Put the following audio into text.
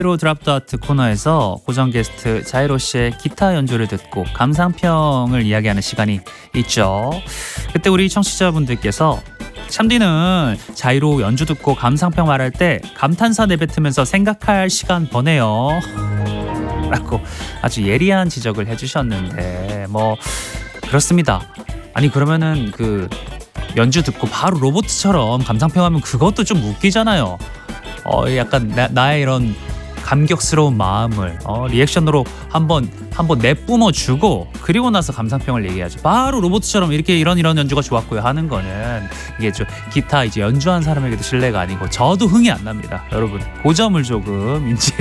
자이로 드랍더 아트 코너에서 고정 게스트 자이로 씨의 기타 연주를 듣고 감상평을 이야기하는 시간이 있죠. 그때 우리 청취자분들께서 참디는 자이로 연주 듣고 감상평 말할 때 감탄사 내뱉으면서 생각할 시간 버네요 라고 아주 예리한 지적을 해주셨는데 뭐 그렇습니다. 아니 그러면은 그 연주 듣고 바로 로봇처럼 감상평하면 그것도 좀 웃기잖아요. 약간 나의 이런 감격스러운 마음을 리액션으로 한번 내뿜어 주고 그리고 나서 감상평을 얘기하죠. 바로 로봇처럼 이렇게 이런 연주가 좋았고요 하는 거는 이게 좀 기타 이제 연주한 사람에게도 신뢰가 아니고 저도 흥이 안 납니다. 여러분 그 점을 조금 인지